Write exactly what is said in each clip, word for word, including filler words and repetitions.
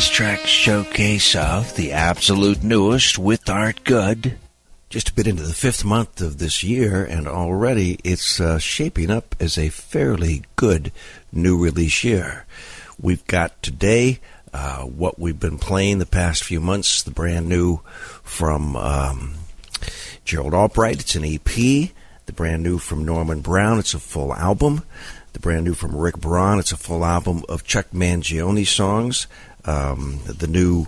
Jazz Track showcase of the absolute newest with Art Good. Just a bit into the fifth month of this year, and already it's uh, shaping up as a fairly good new release year. We've got today uh, what we've been playing the past few months, the brand new from um, Gerald Albright. It's an E P. The brand new from Norman Brown. It's a full album. The brand new from Rick Braun. It's a full album of Chuck Mangione songs. Um, the new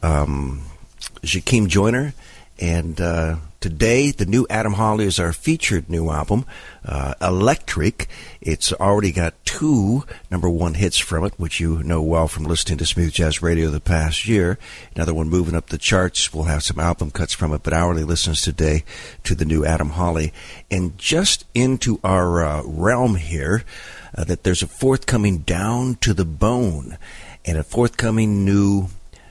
um, Jakeem Joyner. And uh, today, the new Adam Hawley is our featured new album, uh, Electric. It's already got two number one hits from it, which you know well from listening to Smooth Jazz Radio the past year. Another one moving up the charts. We'll have some album cuts from it, but hourly listens today to the new Adam Hawley. And just into our uh, realm here, uh, that there's a forthcoming Down to the Bone and a forthcoming new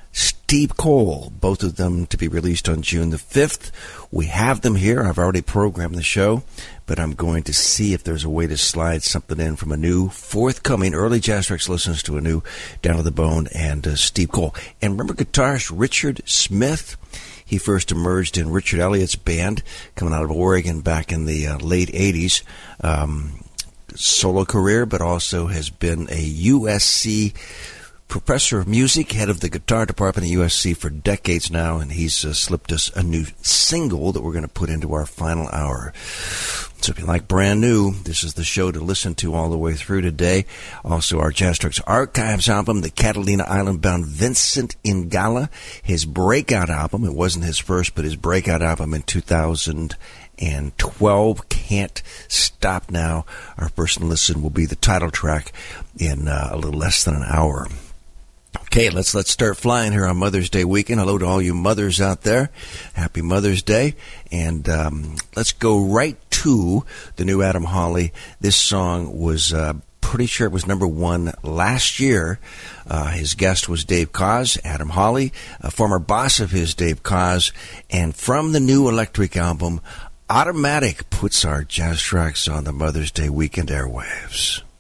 Steve Cole, both of them to be released on June the fifth. We have them here. I've already programmed the show, but I'm going to see if there's a way to slide something in from a new forthcoming early Jazz Tracks listens to a new Down to the Bone and uh, Steve Cole. And remember guitarist Richard Smith? He first emerged in Richard Elliott's band, coming out of Oregon back in the uh, late eighties. Um, solo career, but also has been a U S C professor of music, head of the guitar department at U S C for decades now, and he's uh, slipped us a new single that we're going to put into our final hour. So if you like brand new, this is the show to listen to all the way through today. Also, our Jazz Tracks Archives album, the Catalina Island-bound Vincent Ingala, his breakout album. It wasn't his first, but his breakout album in two thousand twelve, Can't Stop Now. Our first listen will be the title track in uh, a little less than an hour. Okay, let's let's start flying here on Mother's Day weekend. Hello to all you mothers out there. Happy Mother's Day. And um, let's go right to the new Adam Hawley. This song was uh, pretty sure it was number one last year. Uh, his guest was Dave Koz, Adam Hawley, a former boss of his, Dave Koz. And from the new Electric album, Automatic puts our Jazz Tracks on the Mother's Day weekend airwaves.